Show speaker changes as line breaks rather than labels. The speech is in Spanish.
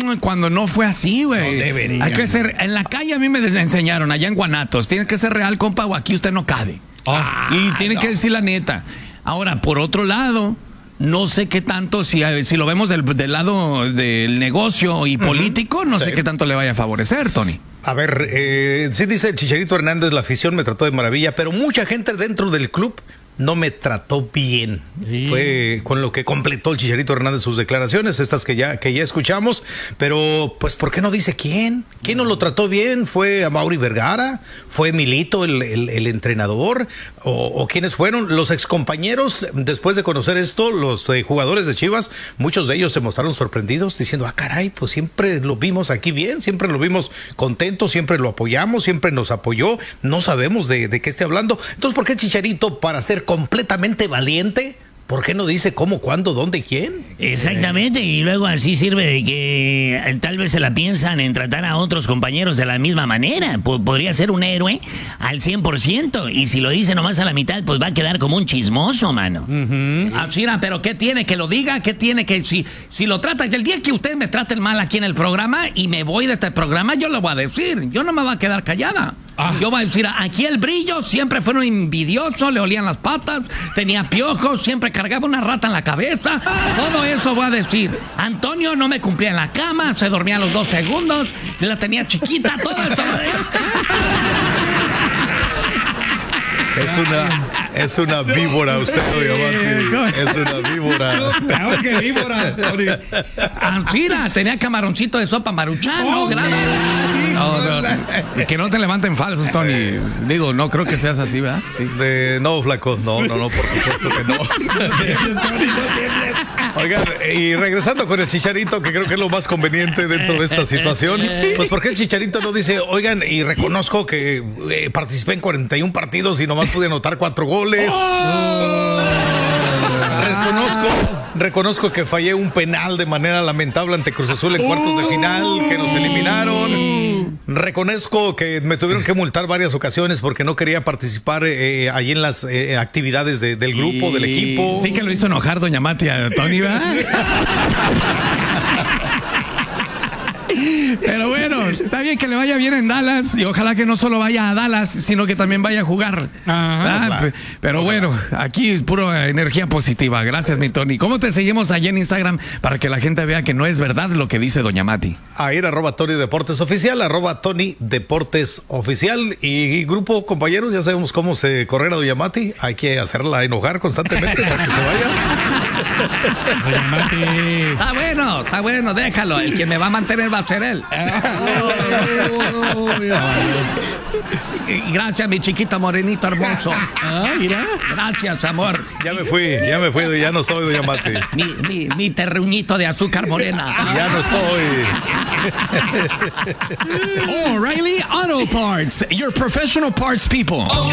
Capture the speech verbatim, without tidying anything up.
aún cuando no fue así, güey. No Hay que ser, en la calle a mí me enseñaron, allá en Guanatos, tiene que ser real, compa, o aquí usted no cabe. Ah, y tiene no. que decir la neta. Ahora, por otro lado, no sé qué tanto, si, si lo vemos del, del lado del negocio y uh-huh. político, no sí. sé qué tanto le vaya a favorecer, Tony.
A ver, eh, sí dice el Chicharito Hernández, la afición me trató de maravilla, pero mucha gente dentro del club no me trató bien. Sí. Fue con lo que completó el Chicharito Hernández sus declaraciones, estas que ya, que ya escuchamos. Pero, pues, ¿por qué no dice quién? ¿Quién no lo trató bien? ¿Fue Amaury Vergara? ¿Fue Milito, el, el, el entrenador? ¿O, ¿O quiénes fueron? Los excompañeros, después de conocer esto, los eh, jugadores de Chivas, muchos de ellos se mostraron sorprendidos, diciendo, ah, caray, pues siempre lo vimos aquí bien, siempre lo vimos contento, siempre lo apoyamos, siempre nos apoyó, no sabemos de, de qué esté hablando. Entonces, ¿por qué Chicharito, para ser completamente valiente, por qué no dice cómo, cuándo, dónde y quién?
Exactamente, y luego así sirve de que eh, tal vez se la piensan en tratar a otros compañeros de la misma manera? P- podría ser un héroe al cien por ciento, y si lo dice nomás a la mitad, pues va a quedar como un chismoso, mano.
Uh-huh. Así era, pero ¿qué tiene que lo diga? ¿Qué tiene que, si, si lo trata, el día que usted me trate mal aquí en el programa y me voy de este programa, yo lo voy a decir, yo no me voy a quedar callada. Ah. Yo voy a decir, aquí el Brillo siempre fue un envidioso, le olían las patas, tenía piojos, siempre cargaba una rata en la cabeza. Todo eso voy a decir. Antonio no me cumplía en la cama, se dormía a los dos segundos, la tenía chiquita, todo eso.
Es una, es una víbora usted, Diamante. Es una víbora.
Peor que víbora. Antira, tenía camaroncito de sopa maruchano, oh, grande. No, no, no. Que no te levanten falsos, Tony. Digo, no creo que seas así, ¿verdad? Sí.
De, no, flaco, no, no, no, por supuesto que no. Oigan, y regresando con el Chicharito, que creo que es lo más conveniente dentro de esta situación, pues ¿por qué el Chicharito no dice, oigan, y reconozco que eh, participé en cuarenta y un partidos y nomás pude anotar cuatro goles? Oh. Reconozco, reconozco que fallé un penal de manera lamentable ante Cruz Azul en cuartos de final, que nos eliminaron. Reconozco que me tuvieron que multar varias ocasiones porque no quería participar eh, allí en las eh, actividades de, del grupo, y... del equipo.
Sí que lo hizo enojar doña Mati a Tony, ¿verdad? Pero bueno, está bien que le vaya bien en Dallas y ojalá que no solo vaya a Dallas, sino que también vaya a jugar. Ajá, claro. Pero bueno, aquí es pura energía positiva. Gracias, mi Tony. ¿Cómo te seguimos allá en Instagram para que la gente vea que no es verdad lo que dice doña Mati?
A ir arroba Tony Deportes Oficial, arroba Tony Deportes Oficial. Y grupo, compañeros, ya sabemos cómo se correr a doña Mati. Hay que hacerla enojar constantemente para que se vaya.
Doña Mati. Está bueno, está bueno, déjalo. El que me va a mantener va a ser él. Gracias, mi chiquito morenito hermoso. Ah, mira. Gracias, amor.
Ya me fui, ya me fui, ya no soy doña Mati.
Mi, mi, mi terruñito de azúcar morena.
Ya no estoy.
O'Reilly Auto Parts, your professional parts people.